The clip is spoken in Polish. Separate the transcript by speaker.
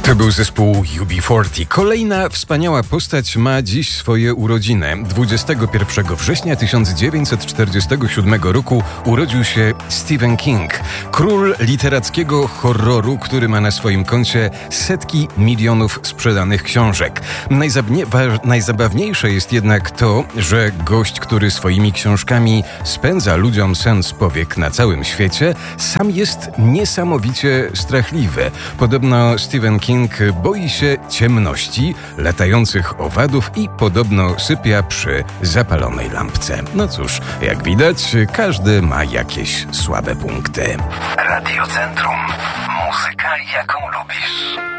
Speaker 1: To był zespół UB40. Kolejna wspaniała postać ma dziś swoje urodziny. 21 września 1947 roku urodził się Stephen King, król literackiego horroru, który ma na swoim koncie setki milionów sprzedanych książek. Najzabawniejsze jest jednak to, że gość, który swoimi książkami spędza ludziom sen z powiek na całym świecie, sam jest niesamowicie strachliwy. Podobno Stephen King boi się ciemności, latających owadów i podobno sypia przy zapalonej lampce. No cóż, jak widać, każdy ma jakieś słabe punkty.
Speaker 2: Radio Centrum. Muzyka, jaką lubisz.